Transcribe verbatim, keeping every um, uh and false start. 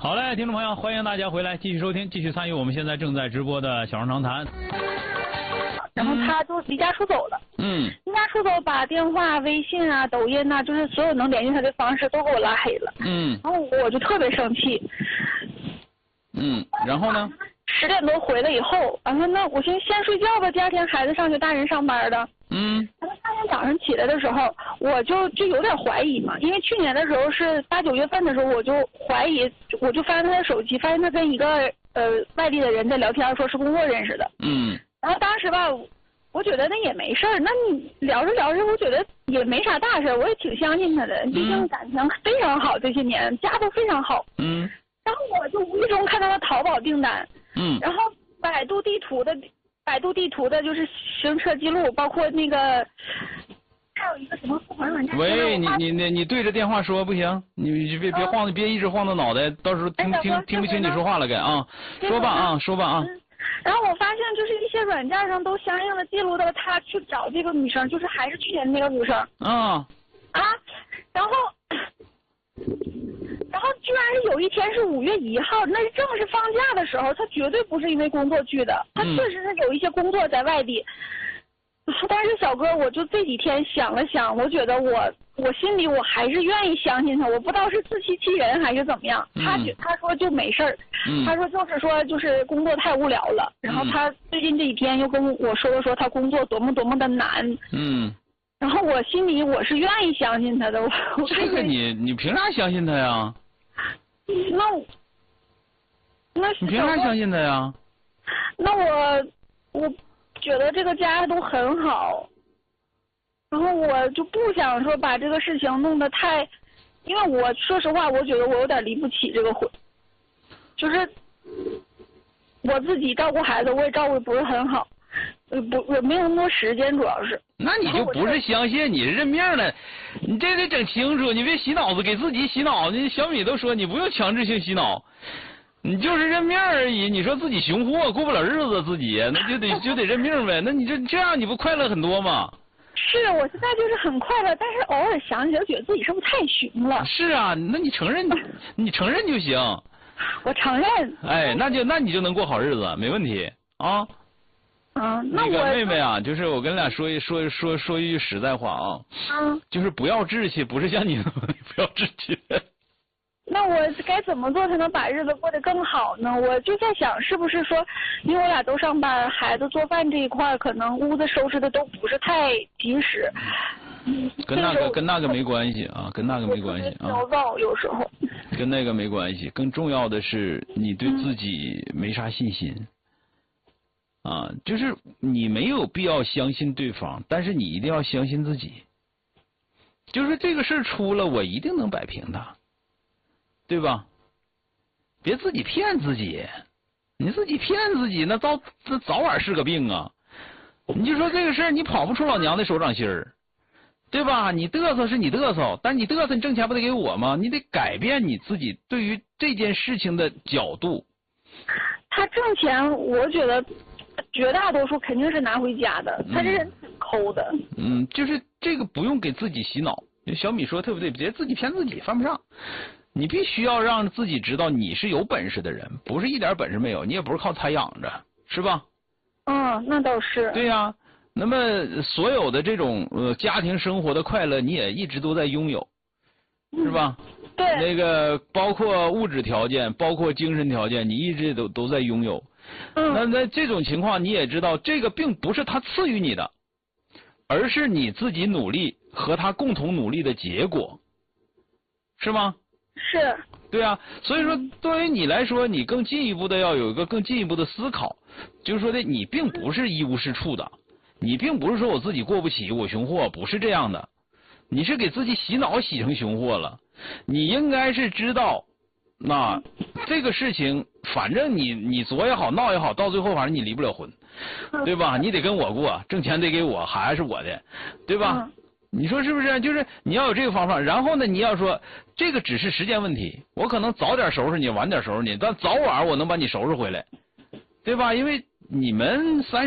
好嘞，听众朋友，欢迎大家回来继续收听，继续参与我们现在正在直播的小声长谈。 然后他就离家出走了。 嗯。 离家出走，把电话、微信啊、抖音啊，就是所有能联系他的方式都给我拉黑了。 嗯。 然后我就特别生气。 嗯，然后呢？ 十点多回来以后，完了那我寻思先睡觉吧，第二天孩子上学，大人上班的。 嗯。 然后第二天早上起来的时候，我就就有点怀疑嘛，因为去年的时候是八九月份的时候，我就怀疑，我就翻他的手机，发现他跟一个呃外地的人在聊天，说是工作认识的。 嗯。 然后当时吧，我觉得那也没事儿，那你聊着聊着，我觉得也没啥大事，我也挺相信他的，毕竟感情非常好，这些年家都非常好。 嗯。 然后我就无意中看到了淘宝订单。 嗯。 然后百度地图的，百度地图的就是行车记录，包括那个，还有一个什么付款软件。 喂，你你你你对着电话说不行，你别别晃，别一直晃到脑袋，到时候听听听不清你说话了该啊。说吧啊，说吧啊。 然后我发现就是一些软件上都相应的记录到他去找这个女生，就是还是去年那个女生。 啊。 啊，然后。然后居然是有一天是五月一号，那正是放假的时候，他绝对不是因为工作去的，他确实是有一些工作在外地。嗯、但是小哥，我就这几天想了想，我觉得我我心里我还是愿意相信他，我不知道是自欺欺人还是怎么样。他觉他说就没事儿， 嗯、 他说就是说就是工作太无聊了，然后他最近这几天又跟我说了说他工作多么多么的难。 嗯。 然后我心里我是愿意相信他的，我我这个你你凭啥相信他呀？ 那那你凭啥相信他呀？ 那我我觉得这个家都很好，然后我就不想说把这个事情弄得太，因为我说实话，我觉得我有点离不起这个婚，就是我自己照顾孩子，我也照顾不是很好。呃不，我没有那么多时间，主要是。 那你就不是相信，你是认命了。你这得整清楚，你别洗脑子，给自己洗脑。那小米都说你不用强制性洗脑，你就是认命而已。你说自己熊货，过不了日子，自己那就得就得认命呗。那你这这样你不快乐很多吗？ 是，我现在就是很快乐，但是偶尔想起来，觉得自己是不是太熊了？ 是啊，那你承认，你承认就行。 我承认。 哎，那就那你就能过好日子，没问题啊。 嗯，那我那个妹妹啊，就是我跟俩说一说说说一句实在话啊， 嗯， 就是不要志气，不是像你不要志气。 那我该怎么做才能把日子过得更好呢？我就在想，是不是说，因为我俩都上班，孩子做饭这一块可能屋子收拾的都不是太及时。 嗯，跟那个跟那个没关系啊，跟那个没关系啊。 焦躁有时候。 跟那个没关系，更重要的是你对自己没啥信心。嗯啊，就是你没有必要相信对方，但是你一定要相信自己。就是这个事儿出了，我一定能摆平它，对吧？别自己骗自己，你自己骗自己，那早那早晚是个病啊！你就说这个事儿，你跑不出老娘的手掌心儿，对吧？你嘚瑟是你嘚瑟，但你嘚瑟，你挣钱不得给我吗？你得改变你自己对于这件事情的角度。 他挣钱，我觉得。绝大多数肯定是拿回家的，他这人挺抠的。 嗯，就是这个不用给自己洗脑。小米说特别对，别自己骗自己，犯不上。你必须要让自己知道你是有本事的人，不是一点本事没有，你也不是靠猜养着，是吧？ 嗯，那倒是。 对呀、啊，那么所有的这种呃家庭生活的快乐，你也一直都在拥有，是吧？ 嗯、对。 那个包括物质条件，包括精神条件，你一直都都在拥有。 嗯， 那那这种情况你也知道，这个并不是他赐予你的，而是你自己努力和他共同努力的结果，是吗？ 是。 对啊，所以说对于你来说，你更进一步的要有一个更进一步的思考，就是说的你并不是一无是处的，你并不是说我自己过不起我熊货，不是这样的，你是给自己洗脑洗成熊货了，你应该是知道。那这个事情，反正你你作也好，闹也好，到最后反正你离不了婚，对吧？你得跟我过，挣钱得给我，孩子是我的，对吧？你说是不是？就是你要有这个方法，然后呢，你要说这个只是时间问题，我可能早点收拾你，晚点收拾你，但早晚我能把你收拾回来，对吧？因为你们三。